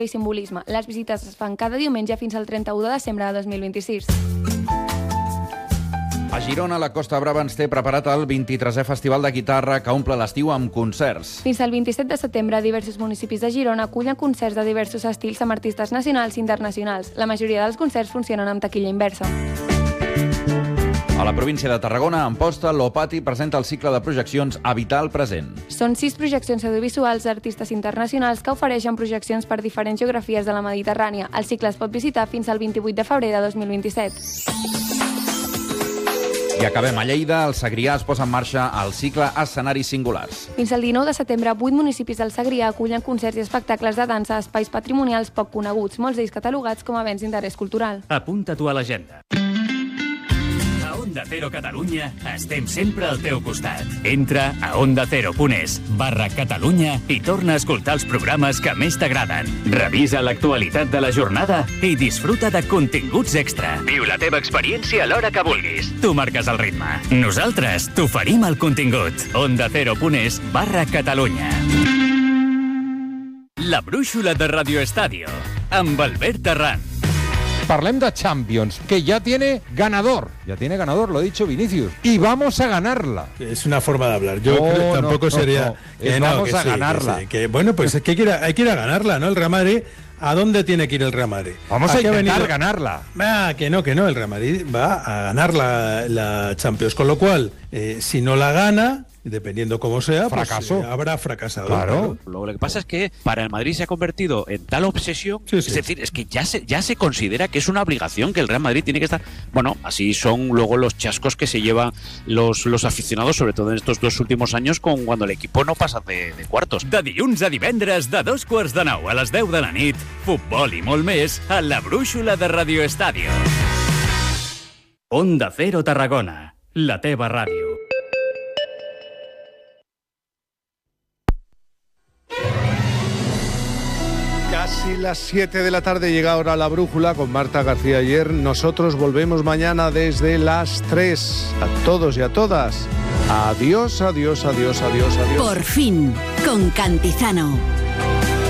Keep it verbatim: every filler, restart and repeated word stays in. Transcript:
i simbolisme. Les visites es fan cada diumenge fins al trenta-u de desembre de dos mil vint-i-sis. A Girona, la Costa Brava ens té preparat el vint-i-tresè Festival de Guitarra que omple l'estiu amb concerts. Fins al vint-i-set de setembre, diversos municipis de Girona acullen concerts de diversos estils amb artistes nacionals i internacionals. La majoria dels concerts funcionen amb taquilla inversa. A la província de Tarragona, a Amposta, l'Opati presenta el cicle de projeccions Habitar el present. Són sis projeccions audiovisuals d'artistes internacionals que ofereixen projeccions per diferents geografies de la Mediterrània. El cicle es pot visitar fins al vint-i-vuit de febrer de dos mil vint-i-set. I acabem a Lleida. El Segrià es posa en marxa el cicle Escenaris Singulars. Fins al dinou de setembre, vuit municipis del Segrià acullen concerts i espectacles de dansa a espais patrimonials poc coneguts, molts d'ells catalogats com a béns d'interès cultural. Apunta-t'ho a l'agenda. Onda Cero Catalunya, estem sempre al teu costat. Entra a ondacero.es barra Catalunya i torna a escoltar els programes que més t'agraden. Revisa l'actualitat de la jornada i disfruta de continguts extra. Viu la teva experiència a l'hora que vulguis. Tu marques el ritme. Nosaltres t'oferim el contingut. ondacero.es barra Catalunya. La brúixola de Radio Estadio, amb Albert Terran. Parlem de Champions, que ya tiene ganador. Ya tiene ganador, lo ha dicho Vinicius. Y vamos a ganarla. Es una forma de hablar. Yo no, creo que tampoco no, sería... No, que no. no, vamos que a sí, ganarla. Que, sí, que, bueno, pues es que hay que, ir a, hay que ir a ganarla, ¿no? El Real Madrid, ¿a dónde tiene que ir el Real Madrid? Vamos ¿A, a qué ha intentar venido? ganarla. Ah, que no, que no. El Real Madrid va a ganar la, la Champions. Con lo cual, eh, si no la gana... dependiendo cómo sea, fracaso. Pues, eh, habrá fracasado. Claro. Lo que pasa es que para el Madrid se ha convertido en tal obsesión, sí, sí. es decir, es que ya se, ya se considera que es una obligación que el Real Madrid tiene que estar... Bueno, así son luego los chascos que se llevan los, los aficionados, sobre todo en estos dos últimos años, con cuando el equipo no pasa de, de cuartos. De dilluns a divendres, de dos quarts de nou a les deu de la nit, futbol i molt més a la brúixola de Radio Estadio. Onda Cero Tarragona, la teva ràdio. Casi las siete de la tarde llega ahora la brújula con Marta García Ayer. Nosotros volvemos mañana desde las tres. A todos y a todas. Adiós, adiós, adiós, adiós, adiós. Por fin, con Cantizano.